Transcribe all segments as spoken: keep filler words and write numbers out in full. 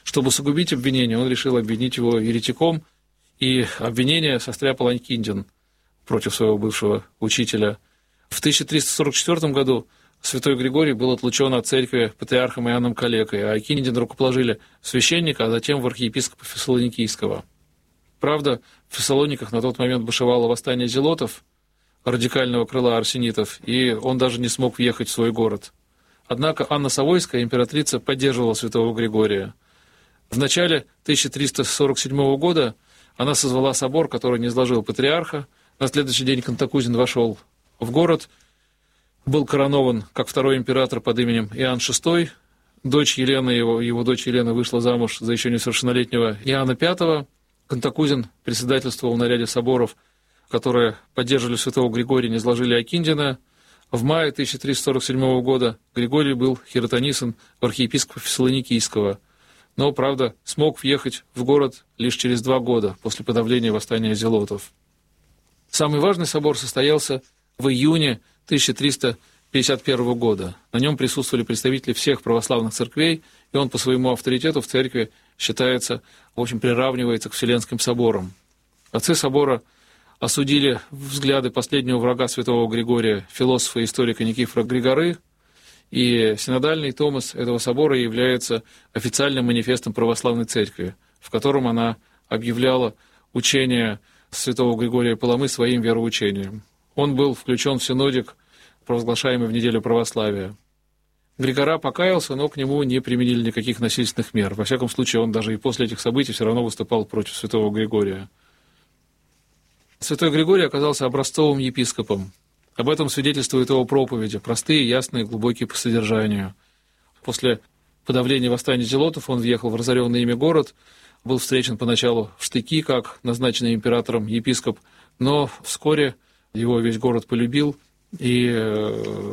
Чтобы усугубить обвинение, он решил обвинить его еретиком, и обвинение состряпал Анькиндин против своего бывшего учителя. В тысяча триста сорок четвёртом году святой Григорий был отлучен от церкви патриархом Иоанном Калекой, а Анькиндин рукоположили в священника, а затем в архиепископа Фессалоникийского. Правда, в Фессалониках на тот момент бушевало восстание зелотов, радикального крыла арсенитов, и он даже не смог въехать в свой город. Однако Анна Савойская, императрица, поддерживала святого Григория. В начале тысяча триста сорок седьмого года она созвала собор, который низложил патриарха. На следующий день Кантакузин вошел в город, был коронован как второй император под именем Иоанн шестой. Дочь Елена, его, его дочь Елена вышла замуж за еще несовершеннолетнего Иоанна пятого. Кантакузин председательствовал на ряде соборов, которые поддерживали святого Григория, низложили Акиндина. В мае тысяча триста сорок седьмого года Григорий был хиротонисан в архиепископа Фессалоникийского, но, правда, смог въехать в город лишь через два года после подавления восстания зелотов. Самый важный собор состоялся в июне тысяча триста пятьдесят первого года. На нем присутствовали представители всех православных церквей, и он по своему авторитету в церкви считается, в общем, приравнивается к Вселенским соборам. Отцы собора осудили взгляды последнего врага святого Григория, философа и историка Никифора Григоры, и синодальный томос этого собора является официальным манифестом православной церкви, в котором она объявляла учение святого Григория Паламы своим вероучением. Он был включен в синодик, провозглашаемый в неделю православия. Григора покаялся, но к нему не применили никаких насильственных мер. Во всяком случае, он даже и после этих событий все равно выступал против святого Григория. Святой Григорий оказался образцовым епископом. Об этом свидетельствует его проповеди, простые, ясные, глубокие по содержанию. После подавления восстания зелотов он въехал в разоренный ими город, был встречен поначалу в штыки, как назначенный императором епископ, но вскоре его весь город полюбил и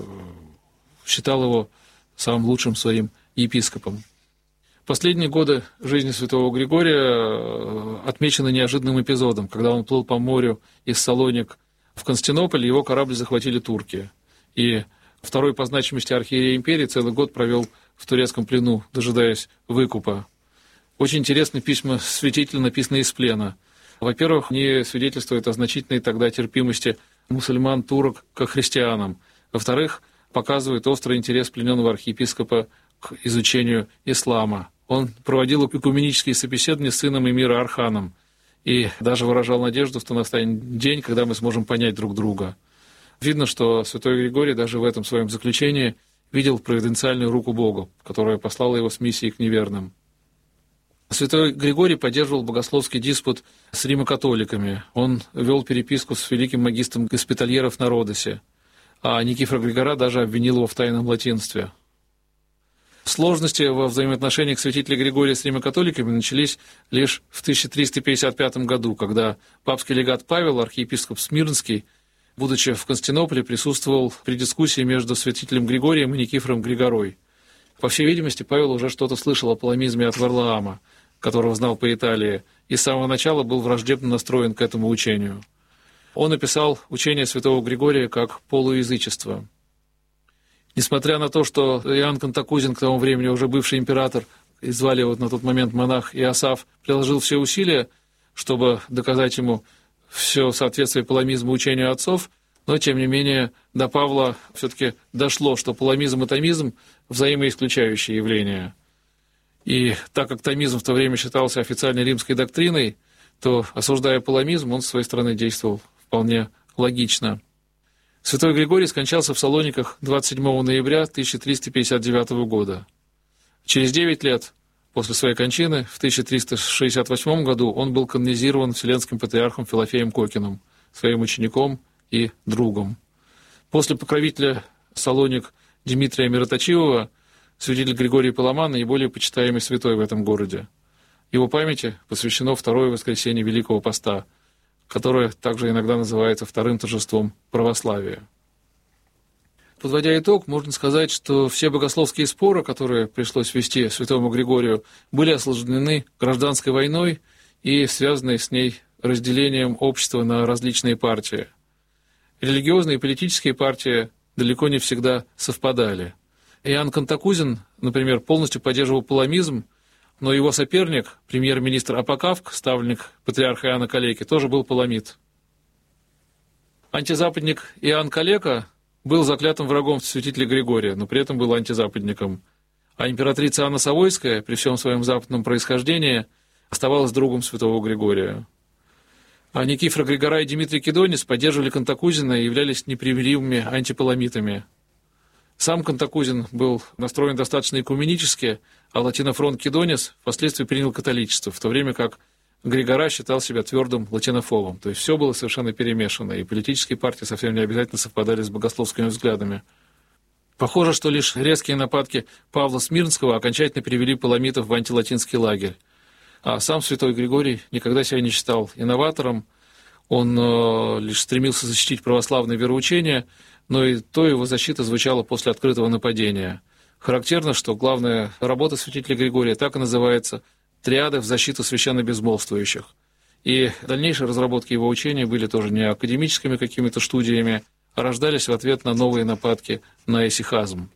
считал его самым лучшим своим епископом. Последние годы жизни святого Григория отмечены неожиданным эпизодом. Когда он плыл по морю из Салоник в Константинополь, его корабль захватили турки. И второй по значимости архиерей империи целый год провел в турецком плену, дожидаясь выкупа. Очень интересны письма святителя, написанные из плена. Во-первых, они свидетельствуют о значительной тогда терпимости мусульман-турок к христианам. Во-вторых, показывают острый интерес плененного архиепископа к изучению ислама. Он проводил экуменические собеседования с сыном эмира Арханом и даже выражал надежду, что настанет день, когда мы сможем понять друг друга. Видно, что святой Григорий даже в этом своем заключении видел провиденциальную руку Бога, которая послала его с миссией к неверным. Святой Григорий поддерживал богословский диспут с римокатоликами. Он вел переписку с великим магистром госпитальеров на Родосе, а Никифор Григора даже обвинил его в тайном латинстве. Сложности во взаимоотношениях святителя Григория с римокатоликами начались лишь в тысяча триста пятьдесят пятом году, когда папский легат Павел, архиепископ Смирнский, будучи в Константинополе, присутствовал при дискуссии между святителем Григорием и Никифором Григорой. По всей видимости, Павел уже что-то слышал о паламизме от Варлаама, которого знал по Италии, и с самого начала был враждебно настроен к этому учению. Он описал учение святого Григория как полуязычество. Несмотря на то, что Иоанн Кантакузин, к тому времени уже бывший император, и звали его на тот момент монах Иосаф, приложил все усилия, чтобы доказать ему все соответствие паламизму учению отцов, но, тем не менее, до Павла все-таки дошло, что паламизм и томизм – взаимоисключающие явления. И так как томизм в то время считался официальной римской доктриной, то, осуждая паламизм, он с своей стороны действовал вполне логично. Святой Григорий скончался в Салониках двадцать седьмого ноября тысяча триста пятьдесят девятого года. Через девять лет после своей кончины, в тысяча триста шестьдесят восьмом году, он был канонизирован Вселенским патриархом Филофеем Кокиным, своим учеником и другом. После покровителя Салоник Дмитрия Мироточивого святитель Григорий Палама наиболее почитаемый святой в этом городе. Его памяти посвящено второе воскресенье Великого Поста, которое также иногда называется вторым торжеством православия. Подводя итог, можно сказать, что все богословские споры, которые пришлось вести святому Григорию, были осложнены гражданской войной и связаны с ней разделением общества на различные партии. Религиозные и политические партии далеко не всегда совпадали. Иоанн Кантакузин, например, полностью поддерживал паламизм, но его соперник, премьер-министр Апокавк, ставленник патриарха Иоанна Калеки, тоже был паламид. Антизападник Иоанн Калека был заклятым врагом святителя Григория, но при этом был антизападником. А императрица Анна Савойская, при всем своем западном происхождении, оставалась другом святого Григория. А Никифор Григорай и Дмитрий Кедонис поддерживали Кантакузина и являлись непримиримыми антипаламитами. Сам Кантакузин был настроен достаточно экуменически, а латинофронт Кедонис впоследствии принял католичество, в то время как Григора считал себя твердым латинофобом. То есть все было совершенно перемешано, и политические партии совсем не обязательно совпадали с богословскими взглядами. Похоже, что лишь резкие нападки Павла Смирнского окончательно перевели паламитов в антилатинский лагерь. А сам святой Григорий никогда себя не считал инноватором, он э, лишь стремился защитить православное вероучение, но и то его защита звучала после открытого нападения. Характерно, что главная работа святителя Григория так и называется «Триады в защиту священно-безмолвствующих». И дальнейшие разработки его учения были тоже не академическими какими-то студиями, а рождались в ответ на новые нападки на эсихазм.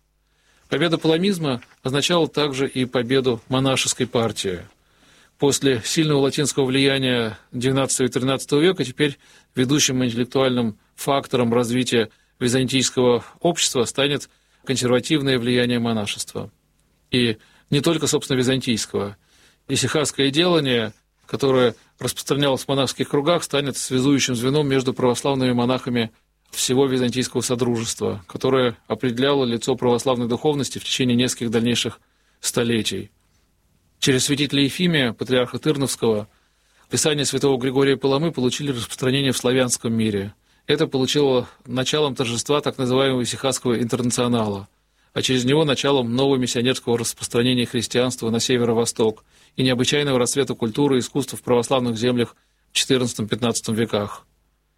Победа паламизма означала также и победу монашеской партии. После сильного латинского влияния девятнадцатого и тринадцатого века теперь ведущим интеллектуальным фактором развития византийского общества станет консервативное влияние монашества. И не только, собственно, византийского. Исихазское делание, которое распространялось в монашеских кругах, станет связующим звеном между православными монахами всего византийского содружества, которое определяло лицо православной духовности в течение нескольких дальнейших столетий. Через святителя Ефимия, патриарха Тырновского, писания святого Григория Паламы получили распространение в славянском мире. Это получило началом торжества так называемого Исихазского интернационала, а через него началом нового миссионерского распространения христианства на северо-восток и необычайного расцвета культуры и искусства в православных землях в четырнадцатом-пятнадцатом веках.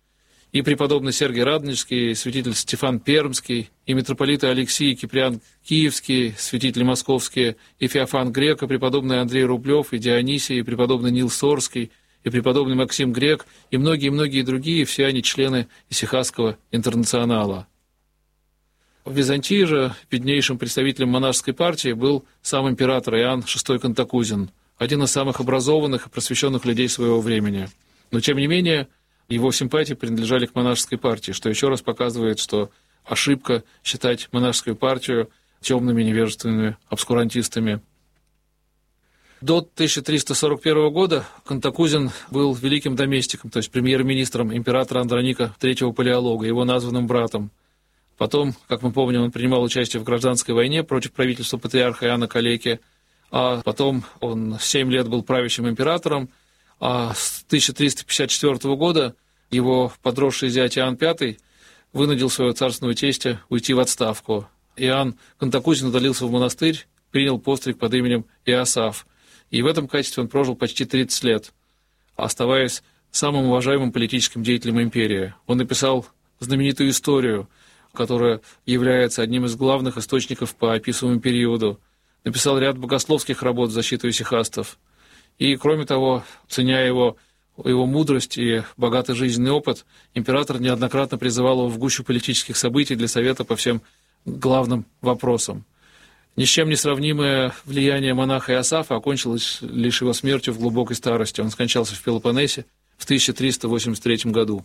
И преподобный Сергий Радонежский, и святитель Стефан Пермский, и митрополиты Алексий и Киприан Киевский, святители московские, и Феофан Грек, и преподобный Андрей Рублев, и Дионисий, и преподобный Нил Сорский, и преподобный Максим Грек, и многие-многие другие, все они члены Исихазского интернационала. В Византии же виднейшим представителем монашеской партии был сам император Иоанн шестой Кантакузин, один из самых образованных и просвещенных людей своего времени. Но, тем не менее, его симпатии принадлежали к монашеской партии, что еще раз показывает, что ошибка считать монашескую партию темными невежественными обскурантистами. До тысяча триста сорок первого года Кантакузин был великим доместиком, то есть премьер-министром императора Андроника третьего Палеолога, его названным братом. Потом, как мы помним, он принимал участие в гражданской войне против правительства патриарха Иоанна Калеки, а потом он семь лет был правящим императором, а с тысяча триста пятьдесят четвёртого года его подросший зять Иоанн Пятый вынудил своего царственного тестя уйти в отставку. Иоанн Кантакузин удалился в монастырь, принял постриг под именем Иосаф, и в этом качестве он прожил почти тридцать лет, оставаясь самым уважаемым политическим деятелем империи. Он написал знаменитую историю, которая является одним из главных источников по описываемому периоду, написал ряд богословских работ в защиту исихастов. И, кроме того, ценя его, его мудрость и богатый жизненный опыт, император неоднократно призывал его в гущу политических событий для совета по всем главным вопросам. Ни с чем не сравнимое влияние монаха Иосафа окончилось лишь его смертью в глубокой старости. Он скончался в Пелопоннесе в тысяча триста восемьдесят третьем году.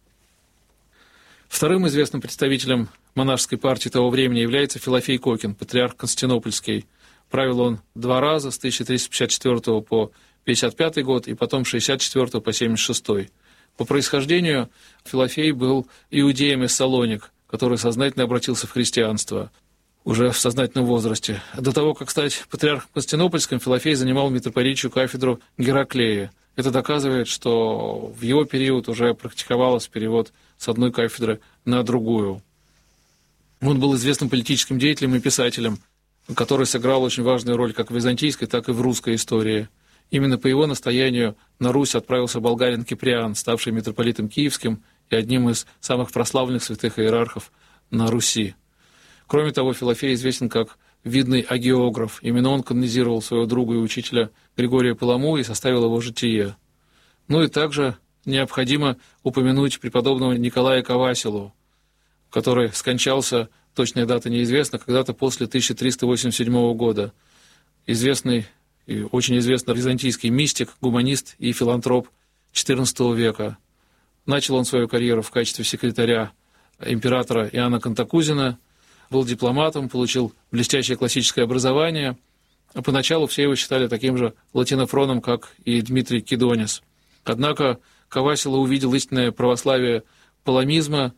Вторым известным представителем монашеской партии того времени является Филофей Кокин, патриарх Константинопольский. Правил он два раза, с тысяча триста пятьдесят четвёртого по пятьдесят пятый год, и потом с шестьдесят четвёртого по семьдесят шестой. По происхождению Филофей был иудеем из Салоник, который сознательно обратился в христианство уже в сознательном возрасте. До того, как стать патриархом Константинопольским, Филофей занимал митрополитчью кафедру Гераклея. Это доказывает, что в его период уже практиковался перевод с одной кафедры на другую. Он был известным политическим деятелем и писателем, который сыграл очень важную роль как в византийской, так и в русской истории. Именно по его настоянию на Русь отправился болгарин Киприан, ставший митрополитом Киевским и одним из самых прославленных святых иерархов на Руси. Кроме того, Филофей известен как видный агеограф. Именно он канонизировал своего друга и учителя Григория Паламу и составил его житие. Ну и также необходимо упомянуть преподобного Николая Ковасилу, который скончался, точная дата неизвестна, когда-то после тысяча триста восемьдесят седьмого года. Известный и очень известный византийский мистик, гуманист и филантроп четырнадцатого века. Начал он свою карьеру в качестве секретаря императора Иоанна Кантакузина, был дипломатом, получил блестящее классическое образование. А поначалу все его считали таким же латинофроном, как и Дмитрий Кидонис. Однако Ковасила увидел истинное православие паламизма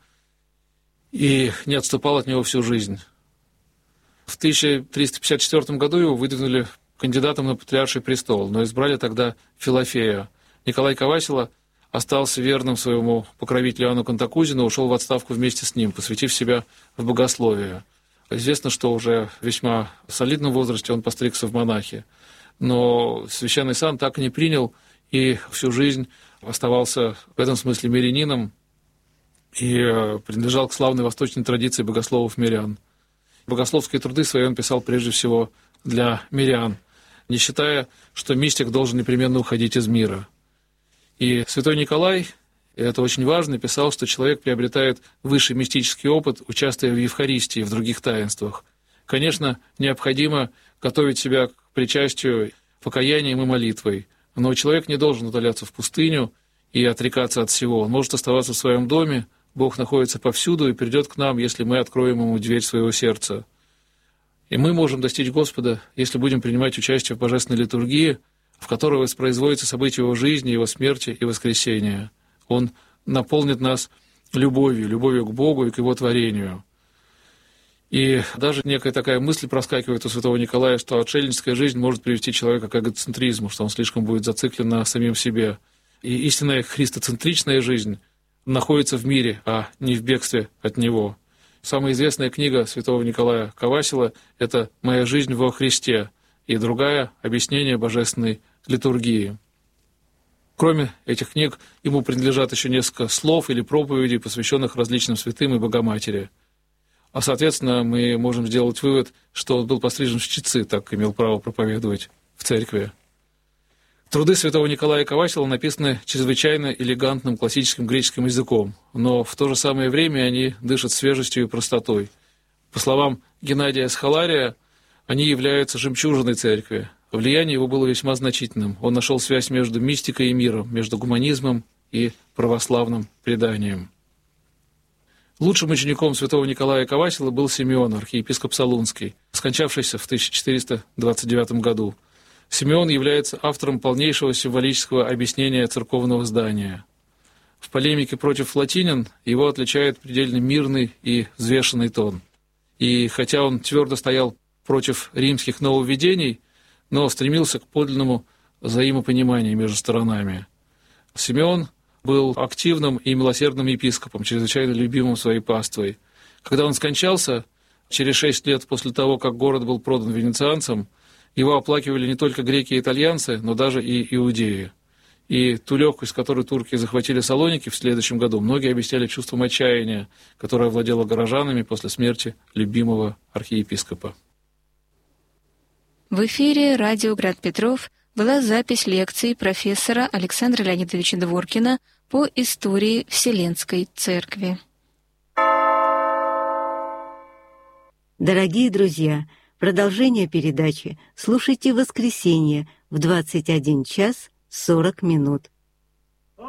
и не отступал от него всю жизнь. В тысяча триста пятьдесят четвёртом году его выдвинули кандидатом на патриарший престол, но избрали тогда Филофея. Николай Ковасила остался верным своему покровителю Иоанну Кантакузину, ушел в отставку вместе с ним, посвятив себя в богословие. Известно, что уже в весьма солидном возрасте он постригся в монахи, но священный сан так и не принял, и всю жизнь оставался в этом смысле мирянином и принадлежал к славной восточной традиции богословов-мирян. Богословские труды свои он писал прежде всего для мирян, не считая, что мистик должен непременно уходить из мира. И святой Николай, и это очень важно, писал, что человек приобретает высший мистический опыт, участвуя в Евхаристии и в других таинствах. Конечно, необходимо готовить себя к причастию покаянием и молитвой, но человек не должен удаляться в пустыню и отрекаться от всего. Он может оставаться в своем доме, Бог находится повсюду и придет к нам, если мы откроем Ему дверь своего сердца. И мы можем достичь Господа, если будем принимать участие в божественной литургии, в которой воспроизводится событие Его жизни, Его смерти и воскресения. Он наполнит нас любовью, любовью к Богу и к Его творению. И даже некая такая мысль проскакивает у святого Николая, что отшельническая жизнь может привести человека к эгоцентризму, что он слишком будет зациклен на самим себе. И истинная христоцентричная жизнь находится в мире, а не в бегстве от него. Самая известная книга святого Николая Ковасила — это «Моя жизнь во Христе», и другая — «Объяснение божественной литургии». Кроме этих книг, ему принадлежат еще несколько слов или проповедей, посвященных различным святым и Богоматери. А, соответственно, мы можем сделать вывод, что он был пострижен в чтецы, так как имел право проповедовать в церкви. Труды святого Николая Ковасила написаны чрезвычайно элегантным классическим греческим языком, но в то же самое время они дышат свежестью и простотой. По словам Геннадия Схолария, они являются жемчужиной церкви. Влияние его было весьма значительным. Он нашел связь между мистикой и миром, между гуманизмом и православным преданием. Лучшим учеником святого Николая Ковасила был Симеон, архиепископ Солунский, скончавшийся в тысяча четыреста двадцать девятом году. Симеон является автором полнейшего символического объяснения церковного здания. В полемике против латинян его отличает предельно мирный и взвешенный тон. И хотя он твердо стоял против римских нововведений, но стремился к подлинному взаимопониманию между сторонами. Симеон был активным и милосердным епископом, чрезвычайно любимым своей паствой. Когда он скончался, через шесть лет после того, как город был продан венецианцам, его оплакивали не только греки и итальянцы, но даже и иудеи. И ту легкость, с которой турки захватили Салоники в следующем году, многие объясняли чувством отчаяния, которое овладело горожанами после смерти любимого архиепископа. В эфире радио «Град Петров» была запись лекции профессора Александра Леонидовича Дворкина по истории Вселенской Церкви. Дорогие друзья, продолжение передачи слушайте в воскресенье в двадцать один час сорок минут.